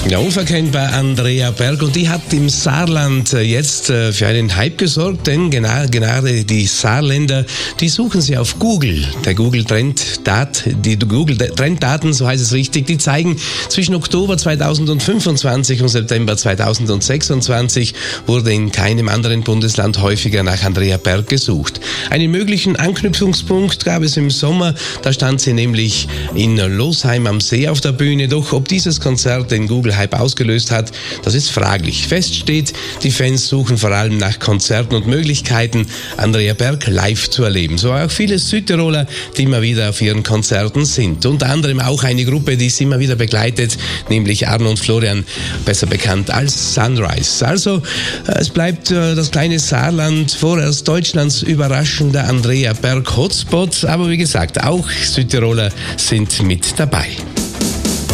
Ja, unverkennbar Andrea Berg, und die hat im Saarland jetzt für einen Hype gesorgt, denn gerade die Saarländer, die suchen sie auf Google. Die Google Trenddaten, so heißt es richtig, die zeigen, zwischen Oktober 2025 und September 2026 wurde in keinem anderen Bundesland häufiger nach Andrea Berg gesucht. Einen möglichen Anknüpfungspunkt gab es im Sommer, da stand sie nämlich in Losheim am See auf der Bühne, doch ob dieses Konzert den Google-Hype ausgelöst hat, das ist fraglich. Fest steht, die Fans suchen vor allem nach Konzerten und Möglichkeiten, Andrea Berg live zu erleben. So auch viele Südtiroler, die immer wieder auf ihren Konzerten sind. Unter anderem auch eine Gruppe, die sie immer wieder begleitet, nämlich Arno und Florian, besser bekannt als Sunrise. Also, es bleibt das kleine Saarland vorerst Deutschlands überraschender Andrea Berg Hotspot, aber wie gesagt, auch Südtiroler sind mit dabei.